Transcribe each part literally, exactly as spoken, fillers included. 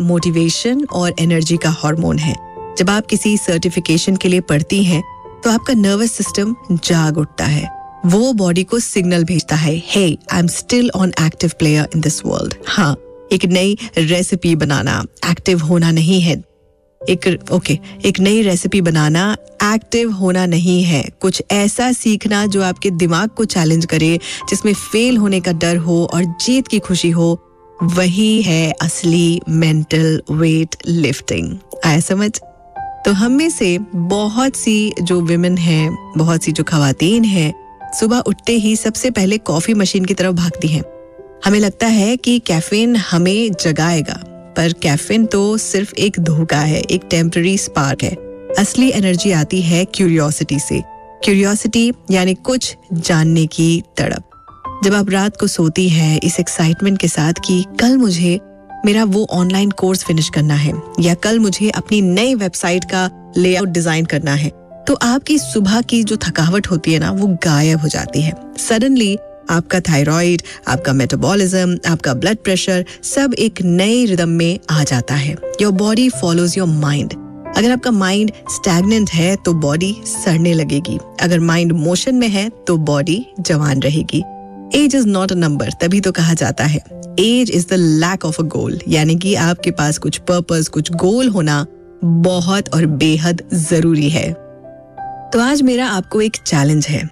Motivation और energy का hormone है। जब आप किसी सर्टिफिकेशन के लिए पढ़ती हैं तो आपका नर्वस सिस्टम जाग उठता है, वो बॉडी को सिग्नल भेजता है, हे I am still on active player in this world. हाँ, एक नई रेसिपी बनाना एक्टिव होना नहीं है। एक ओके okay, एक नई रेसिपी बनाना एक्टिव होना नहीं है। कुछ ऐसा सीखना जो आपके दिमाग को चैलेंज करे, जिसमें फेल होने का डर हो और जीत की खुशी हो, वही है असली मेंटल वेट लिफ्टिंग। आया समझ? तो हम में से बहुत सी जो विमेन हैं, बहुत सी जो खवातीन हैं, सुबह उठते ही सबसे पहले कॉफी मशीन की तरफ भागती हैं। हमें लगता है कि कैफीन हमें जगाएगा, पर कैफीन तो सिर्फ एक धोखा है, एक टेम्पररी स्पार्क है। असली एनर्जी आती है क्यूरियोसिटी से। क्यूरियोसिटी यानी कुछ जानने की तड़प। जब आप रात को सोती हैं इस एक्साइटमेंट के साथ कि कल मुझे मेरा वो ऑनलाइन कोर्स फिनिश करना है, या कल मुझे अपनी नई वेबसाइट का लेआउट डिजाइन करना है, तो आपकी सुबह की जो थकावट होती है ना, वो गायब हो जाती है। सडनली आपका थायराइड, आपका मेटाबॉलिज्म, आपका ब्लड प्रेशर सब एक नए रिदम में आ जाता है। Your body follows your mind. अगर आपका माइंड स्टैग्नेंट है तो बॉडी सड़ने लगेगी, अगर माइंड मोशन में है तो बॉडी जवान रहेगी। As is not a number, तभी तो कहा जाता है as is the lack of a गोल, यानी कि आपके पास कुछ पर्पस, कुछ गोल होना बहुत और बेहद जरूरी है। तो आज मेरा आपको एक चैलेंज है।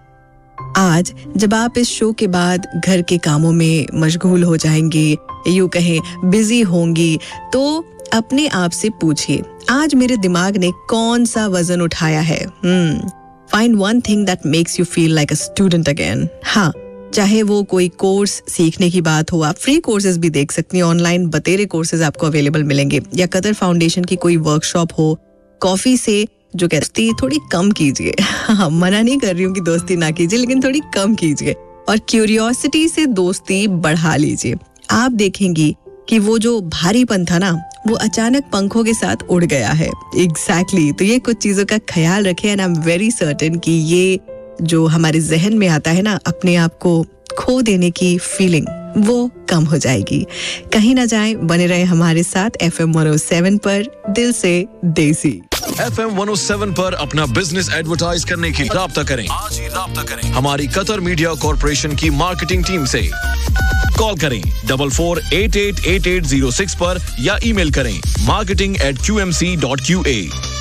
आज जब आप इस शो के बाद घर के कामों में मशगूल हो जाएंगे, यूं कहें बिजी होंगी, तो अपने आप से पूछिए, आज मेरे दिमाग ने कौन सा वजन उठाया है? हम्म find one thing that makes you feel like a student again. हाँ, चाहे वो कोई कोर्स सीखने की बात हो, आप फ्री कोर्सेज भी देख सकती हैं, ऑनलाइन बतेरे कोर्सेज आपको अवेलेबल मिलेंगे, या कदर फाउंडेशन की कोई वर्कशॉप हो। कॉफी से जो दोस्ती थोड़ी कम कीजिए। हाँ, मना नहीं कर रही हूँ कि दोस्ती ना कीजिए, लेकिन थोड़ी कम कीजिए, और क्यूरियोसिटी से दोस्ती बढ़ा लीजिए। आप देखेंगी कि वो जो भारीपन था ना, वो अचानक पंखों के साथ उड़ गया है। Exactly exactly. तो ये कुछ चीजों का ख्याल रखें, and I am very certain कि ये जो हमारे जहन में आता है ना, अपने आप को खो देने की फीलिंग, वो कम हो जाएगी। कहीं ना जाएं, बने रहे हमारे साथ F M one O seven पर, दिल से देसी। F M one O seven पर अपना बिजनेस एडवर्टाइज करने के लिए राब्ता करें। आज ही राब्ता करें हमारी कतर मीडिया कॉर्पोरेशन की मार्केटिंग टीम से। कॉल करें double four eight eight eight eight zero six पर, या ईमेल करें marketing eight Q M C dot Q A.